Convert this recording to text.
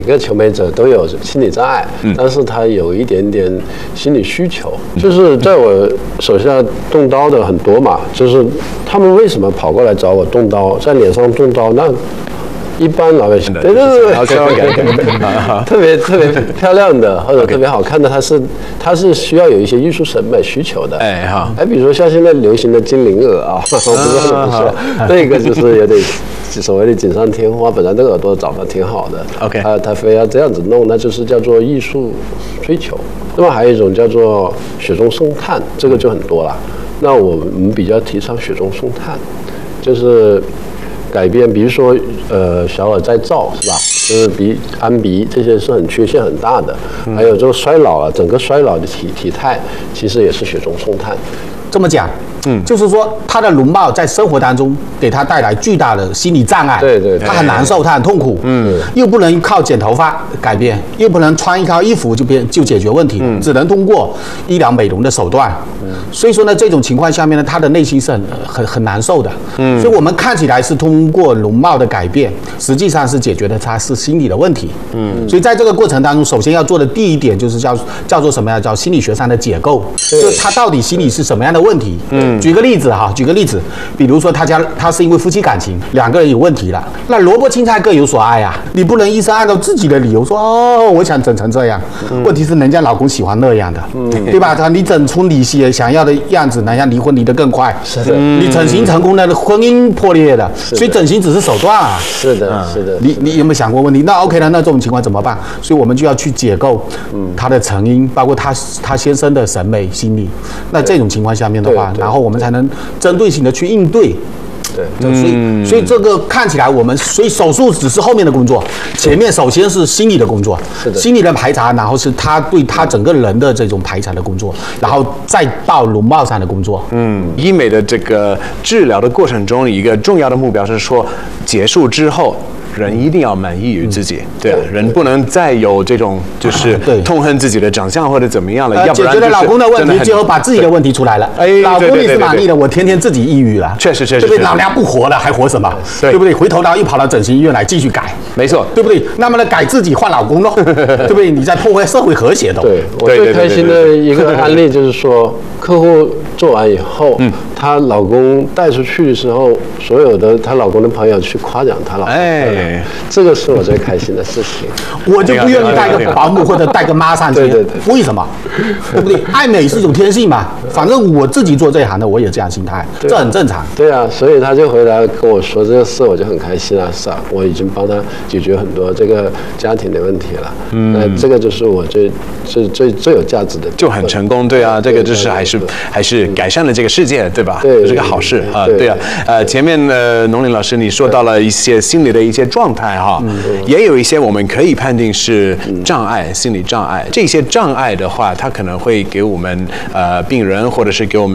每个求美者都有心理障碍，但是他有一点点心理需求。就是在我手下动刀的很多嘛，就是他们为什么跑过来找我动刀，在脸上动刀？那一般老百姓，对，特别漂亮的或者特别好看的，它是需要有一些艺术审美需求的。比如说像现在流行的精灵耳啊，我不知道怎么说，那个就是有点。所谓的锦上添花，本来这个耳朵长得挺好的他非要这样子弄，那就是叫做艺术追求。那么还有一种叫做雪中送炭，这个就很多了。那我们比较提倡雪中送炭，就是改变，比如说小耳再造是吧？就是安鼻这些是很缺陷很大的，还有这个衰老啊，整个衰老的体态其实也是雪中送炭。 这么讲，就是说他的容貌在生活当中给他带来巨大的心理障碍， 对， 他很难受，他很痛苦，又不能靠剪头发改变，又不能穿一套衣服就解决问题，只能通过医疗美容的手段，所以说呢，这种情况下面呢，他的内心是很难受的，所以我们看起来是通过容貌的改变，实际上是解决的他是心理的问题，所以在这个过程当中，首先要做的第一点就是叫做什么呀？叫心理学上的解构，就是他到底心理是什么样的问题？举个例子，比如说他是因为夫妻感情两个人有问题了，那萝卜青菜各有所爱啊，你不能医生按照自己的理由说我想整成这样，问题是人家老公喜欢那样的，对吧？你整出你想要的样子，人家离婚离得更快， 是的， 你整形成功了，婚姻破裂的，所以整形只是手段啊， 是的。 你有没有想过问题？那 OK 了，那这种情况怎么办？所以我们就要去解构他的成因，包括他先生的审美心理。那这种情况下面的话，然后我们才能针对性的去应对。对，所以这个看起来所以手术只是后面的工作，前面首先是心理的工作，心理的排查，然后是他对他整个人的这种排查的工作，然后再到容貌上的工作。 医美的这个治疗的过程中，一个重要的目标是说，结束之后。人一定要满意于自己，对，人不能再有这种就是痛恨自己的长相或者怎么样了，要不然解决了老公的问题，最后把自己的问题出来了。老公你是满意的，我天天自己抑郁了， 确实， 对不对？老娘不活了，还活什么？对不对？回头又跑到整形医院来继续改， 没错， 对不对？那么呢，改自己换老公咯，对不对？你在破坏社会和谐的。 对，我最开心的一个案例就是说，客户做完以后，她老公带出去的时候，所有的她老公的朋友去夸奖她老公。这个是我最开心的事情。 我就不愿意带个保姆或者带个妈上去。对，为什么？对不对？爱美是一种天性嘛。反正我自己做这一行的，我也这样心态，这很正常。 对啊，所以他就回来跟我说这个事，我就很开心啊。是啊，我已经帮他解决很多这个家庭的问题了。那这个就是我最有价值的， 就很成功。对啊，这个就是还是改善了这个世界，对吧？ 对， 是个好事啊。对啊，前面农林老师你说到了一些心理的一些状态哈，也有一些我们可以判定是障碍，心理障碍。这些障碍的话，它可能会给我们病人或者是给我们